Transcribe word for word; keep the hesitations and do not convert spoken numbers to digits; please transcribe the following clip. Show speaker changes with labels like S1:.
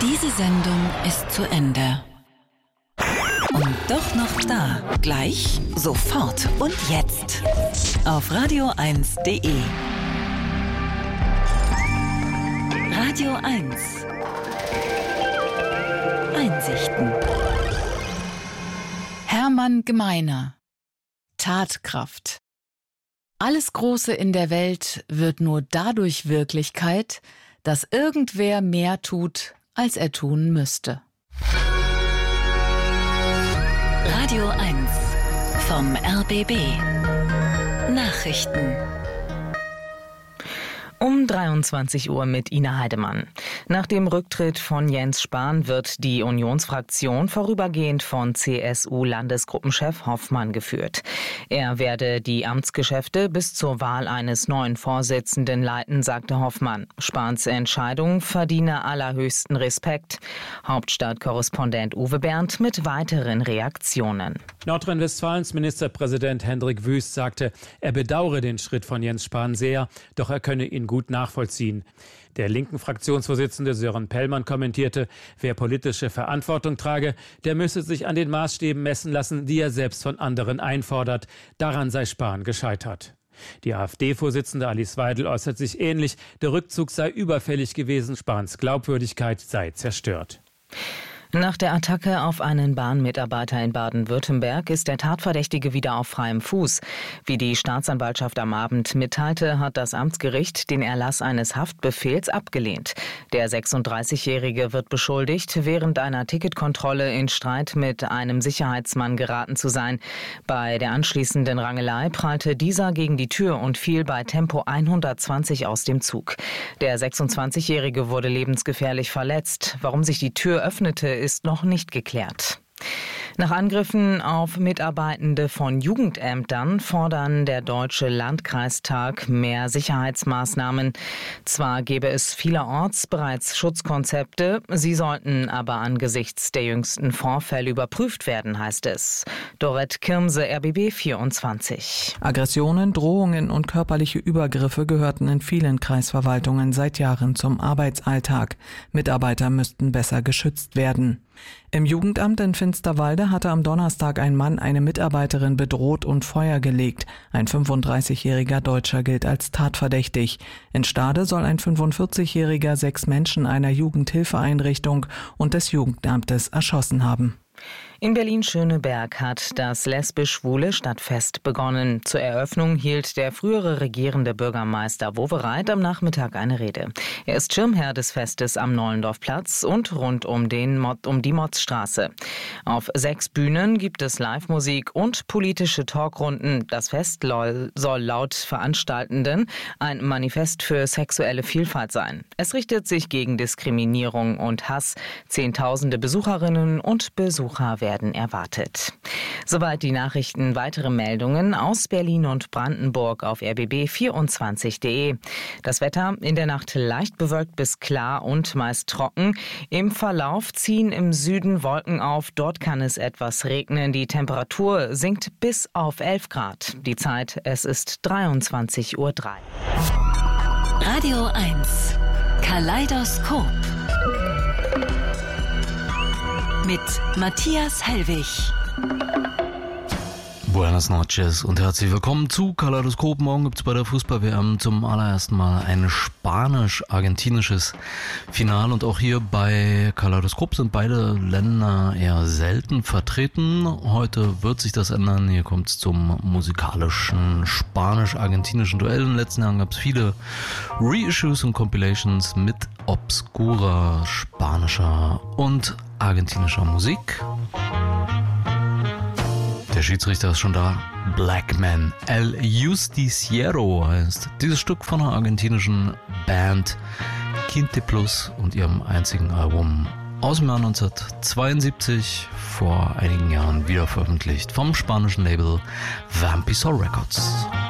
S1: Diese Sendung ist zu Ende. Und doch noch da. Gleich, sofort und jetzt. Auf radio eins punkt de. Radio eins. Einsichten.
S2: Hermann Gemeiner. Tatkraft. Alles Große in der Welt wird nur dadurch Wirklichkeit, dass irgendwer mehr tut, als er tun müsste.
S1: Radio eins vom R B B. Nachrichten.
S3: Um dreiundzwanzig Uhr mit Ina Heidemann. Nach dem Rücktritt von Jens Spahn wird die Unionsfraktion vorübergehend von C S U-Landesgruppenchef Hoffmann geführt. Er werde die Amtsgeschäfte bis zur Wahl eines neuen Vorsitzenden leiten, sagte Hoffmann. Spahns Entscheidung verdiene allerhöchsten Respekt. Hauptstadtkorrespondent Uwe Bernd mit weiteren Reaktionen.
S4: Nordrhein-Westfalens Ministerpräsident Hendrik Wüst sagte, er bedauere den Schritt von Jens Spahn sehr, doch er könne ihn gut nachvollziehen. Der linken Fraktionsvorsitzende Sören Pellmann kommentierte, wer politische Verantwortung trage, der müsse sich an den Maßstäben messen lassen, die er selbst von anderen einfordert. Daran sei Spahn gescheitert. Die AfD-Vorsitzende Alice Weidel äußert sich ähnlich, der Rückzug sei überfällig gewesen, Spahns Glaubwürdigkeit sei zerstört.
S3: Nach der Attacke auf einen Bahnmitarbeiter in Baden-Württemberg ist der Tatverdächtige wieder auf freiem Fuß. Wie die Staatsanwaltschaft am Abend mitteilte, hat das Amtsgericht den Erlass eines Haftbefehls abgelehnt. Der sechsunddreißigjährige wird beschuldigt, während einer Ticketkontrolle in Streit mit einem Sicherheitsmann geraten zu sein. Bei der anschließenden Rangelei prallte dieser gegen die Tür und fiel bei Tempo hundertzwanzig aus dem Zug. Der sechsundzwanzigjährige wurde lebensgefährlich verletzt. Warum sich die Tür öffnete, ist noch nicht geklärt. Nach Angriffen auf Mitarbeitende von Jugendämtern fordern der Deutsche Landkreistag mehr Sicherheitsmaßnahmen. Zwar gäbe es vielerorts bereits Schutzkonzepte, sie sollten aber angesichts der jüngsten Vorfälle überprüft werden, heißt es. Dorette Kirmse, R B B vierundzwanzig.
S5: Aggressionen, Drohungen und körperliche Übergriffe gehörten in vielen Kreisverwaltungen seit Jahren zum Arbeitsalltag. Mitarbeiter müssten besser geschützt werden. Im Jugendamt in Finsterwalde hatte am Donnerstag ein Mann eine Mitarbeiterin bedroht und Feuer gelegt. Ein fünfunddreißigjähriger Deutscher gilt als tatverdächtig. In Stade soll ein fünfundvierzigjähriger sechs Menschen einer Jugendhilfeeinrichtung und des Jugendamtes erschossen haben.
S3: In Berlin-Schöneberg hat das lesbisch-schwule Stadtfest begonnen. Zur Eröffnung hielt der frühere regierende Bürgermeister Wowereit am Nachmittag eine Rede. Er ist Schirmherr des Festes am Nollendorfplatz und rund um, den Mod, um die Motzstraße. Auf sechs Bühnen gibt es Live-Musik und politische Talkrunden. Das Fest soll laut Veranstaltenden ein Manifest für sexuelle Vielfalt sein. Es richtet sich gegen Diskriminierung und Hass. Zehntausende Besucherinnen und Besucher werden erwartet. Soweit die Nachrichten. Weitere Meldungen aus Berlin und Brandenburg auf r b b vierundzwanzig punkt de. Das Wetter in der Nacht leicht bewölkt bis klar und meist trocken. Im Verlauf ziehen im Süden Wolken auf. Dort kann es etwas regnen. Die Temperatur sinkt bis auf elf Grad. Die Zeit, es ist dreiundzwanzig Uhr drei.
S1: Radio eins. Kaleidoskop. Mit Matthias Hellwig.
S6: Buenas noches und herzlich willkommen zu Kaleidoskop. Morgen gibt es bei der Fußball-W M zum allerersten Mal ein spanisch-argentinisches Finale. Und auch hier bei Kaleidoskop sind beide Länder eher selten vertreten. Heute wird sich das ändern. Hier kommt es zum musikalischen spanisch-argentinischen Duell. In den letzten Jahren gab es viele Reissues und Compilations mit obskurer spanischer und argentinischer Musik. Der Schiedsrichter ist schon da. Black Man, El Justiciero heißt dieses Stück von einer argentinischen Band Quinte Plus und ihrem einzigen Album aus dem Jahr neunzehnhundertzweiundsiebzig, vor einigen Jahren wieder veröffentlicht vom spanischen Label Vampisor Records.